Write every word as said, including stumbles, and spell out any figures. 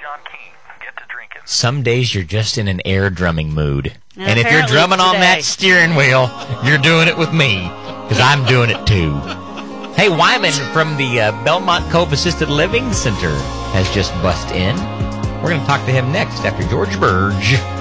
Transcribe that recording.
on King. Get to drinking. Some days you're just in an air drumming mood. And if you're Apparently drumming on today. that steering wheel, you're doing it with me, because I'm doing it too. Hey, Wyman from the uh, Belmont Cove Assisted Living Center has just bust in. We're going to talk to him next after George Burge.